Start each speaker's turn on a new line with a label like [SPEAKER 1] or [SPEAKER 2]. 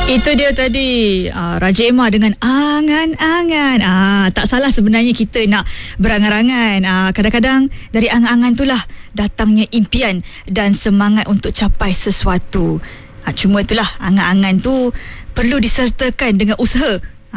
[SPEAKER 1] Itu dia tadi Raja Emma dengan angan-angan. Tak salah sebenarnya kita nak berangan-angan. Kadang-kadang dari angan-angan itulah datangnya impian dan semangat untuk capai sesuatu. Cuma itulah angan-angan tu perlu disertakan dengan usaha.